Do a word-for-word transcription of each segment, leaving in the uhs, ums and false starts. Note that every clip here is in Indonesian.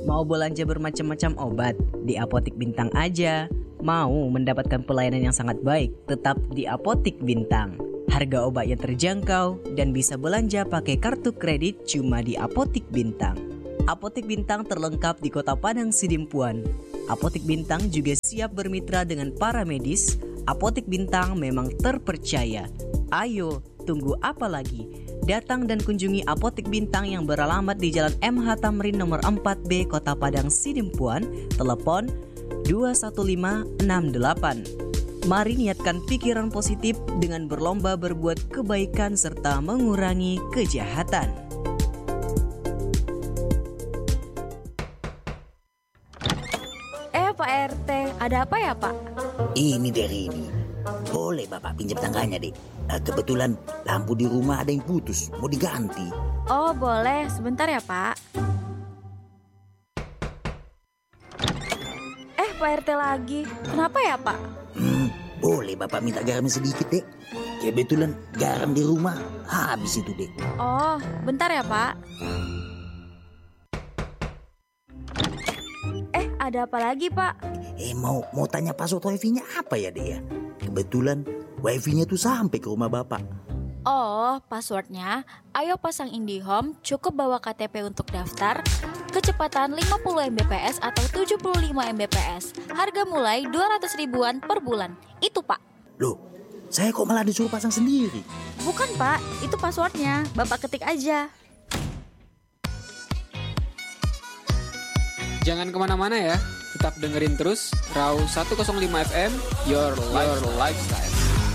Mau belanja bermacam-macam obat? Di Apotik Bintang aja. Mau mendapatkan pelayanan yang sangat baik? Tetap di Apotik Bintang. Harga obat yang terjangkau dan bisa belanja pakai kartu kredit cuma di Apotik Bintang. Apotik Bintang terlengkap di Kota Padang Sidimpuan. Apotik Bintang juga siap bermitra dengan para medis. Apotik Bintang memang terpercaya. Ayo, tunggu apa lagi? Datang dan kunjungi Apotik Bintang yang beralamat di Jalan M H Tamrin nomor empat B, Kota Padang Sidimpuan. Telepon dua satu lima enam delapan. Mari niatkan pikiran positif dengan berlomba berbuat kebaikan serta mengurangi kejahatan. Eh Pak R T, ada apa ya Pak? Ini dari ini. Boleh Bapak pinjam tangganya deh. Kebetulan lampu di rumah ada yang putus, mau diganti. Oh boleh, sebentar ya Pak. Eh Pak R T lagi, kenapa ya Pak? Hmm, boleh Bapak minta garam sedikit deh. Kebetulan garam di rumah habis itu deh. Oh, bentar ya Pak. Eh, ada apa lagi Pak? Eh mau mau tanya password wifi-nya apa ya deh ya? Kebetulan wifi-nya tuh sampai ke rumah Bapak. Oh, passwordnya, ayo pasang IndiHome, cukup bawa K T P untuk daftar, kecepatan lima puluh megabit per second atau tujuh puluh lima megabit per second, harga mulai dua ratus ribuan per bulan. Itu Pak. Loh, saya kok malah disuruh pasang sendiri? Bukan Pak, itu passwordnya, Bapak ketik aja. Jangan kemana-mana ya, tetap dengerin terus Raw seratus lima F M, Your, your Lifestyle.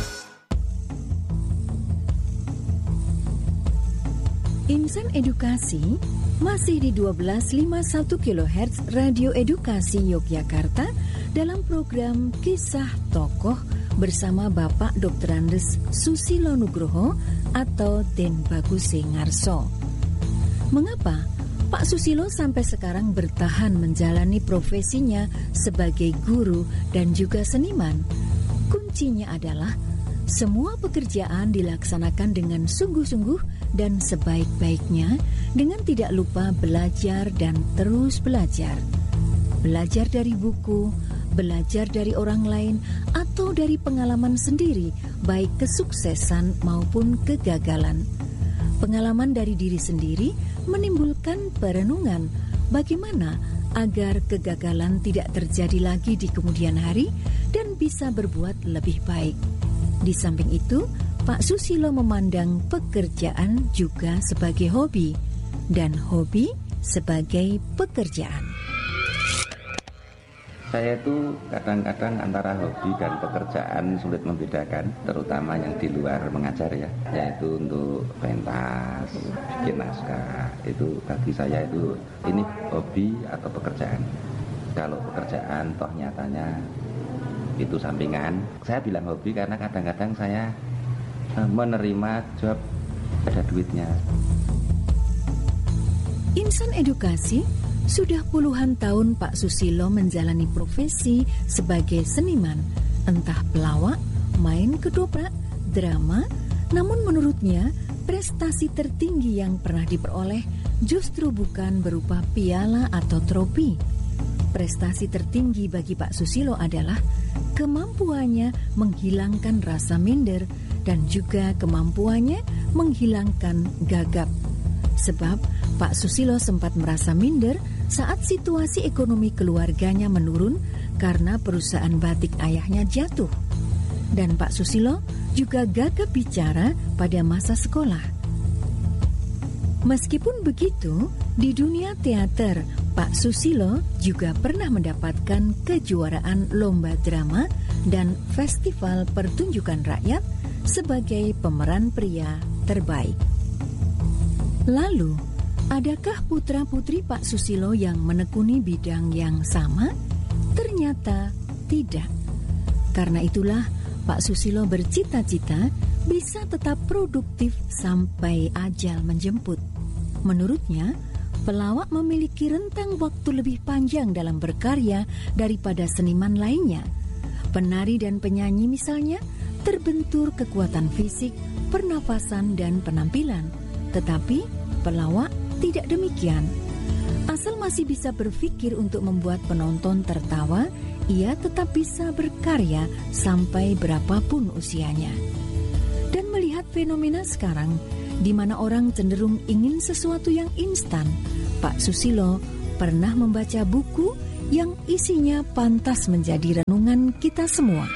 Insan Edukasi masih di dua belas lima puluh satu kilohertz Radio Edukasi Yogyakarta dalam program Kisah Tokoh bersama Bapak Doktor Andes Susilo Nugroho atau Den Bagus Ngarso. Mengapa Pak Susilo sampai sekarang bertahan menjalani profesinya sebagai guru dan juga seniman? Kuncinya adalah semua pekerjaan dilaksanakan dengan sungguh-sungguh dan sebaik-baiknya dengan tidak lupa belajar dan terus belajar. Belajar dari buku, belajar dari orang lain, atau dari pengalaman sendiri, baik kesuksesan maupun kegagalan. Pengalaman dari diri sendiri menimbulkan perenungan bagaimana agar kegagalan tidak terjadi lagi di kemudian hari dan bisa berbuat lebih baik. Di samping itu, Pak Susilo memandang pekerjaan juga sebagai hobi dan hobi sebagai pekerjaan. Saya itu kadang-kadang antara hobi dan pekerjaan sulit membedakan, terutama yang di luar mengajar ya, yaitu untuk pentas, bikin naskah. Itu bagi saya itu ini hobi atau pekerjaan. Kalau pekerjaan toh nyatanya itu sampingan. Saya bilang hobi karena kadang-kadang saya menerima job ada duitnya. Insan Edukasi, sudah puluhan tahun Pak Susilo menjalani profesi sebagai seniman, entah pelawak, main kedoprak, drama. Namun menurutnya prestasi tertinggi yang pernah diperoleh justru bukan berupa piala atau trofi. Prestasi tertinggi bagi Pak Susilo adalah kemampuannya menghilangkan rasa minder dan juga kemampuannya menghilangkan gagap. Sebab Pak Susilo sempat merasa minder saat situasi ekonomi keluarganya menurun karena perusahaan batik ayahnya jatuh. Dan Pak Susilo juga gagap bicara pada masa sekolah. Meskipun begitu, di dunia teater, Pak Susilo juga pernah mendapatkan kejuaraan lomba drama dan festival pertunjukan rakyat sebagai pemeran pria terbaik. Lalu, adakah putra-putri Pak Susilo yang menekuni bidang yang sama? Ternyata tidak. Karena itulah Pak Susilo bercita-cita bisa tetap produktif sampai ajal menjemput. Menurutnya, pelawak memiliki rentang waktu lebih panjang dalam berkarya daripada seniman lainnya. Penari dan penyanyi misalnya terbentur kekuatan fisik, pernafasan, dan penampilan. Tetapi pelawak tidak demikian. Asal masih bisa berpikir untuk membuat penonton tertawa, ia tetap bisa berkarya sampai berapapun usianya. Dan melihat fenomena sekarang, di mana orang cenderung ingin sesuatu yang instan, Pak Susilo pernah membaca buku yang isinya pantas menjadi renungan kita semua.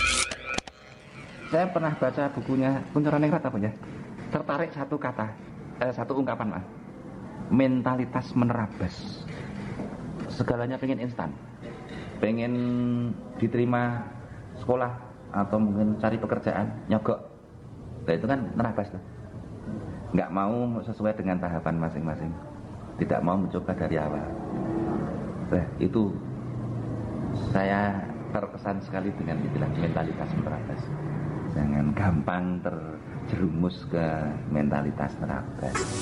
Saya pernah baca bukunya Puncaroningrat apa ya? Tertarik satu kata, eh, satu ungkapan maaf. Mentalitas menerabas. Segalanya pengen instan, pengen diterima sekolah atau mungkin cari pekerjaan, nyogok. Nah itu kan menerabas tuh. Nggak mau sesuai dengan tahapan masing-masing, tidak mau mencoba dari awal. Nah itu saya terkesan sekali dengan istilah mentalitas menerabas. Jangan gampang terjerumus ke mentalitas menerabas.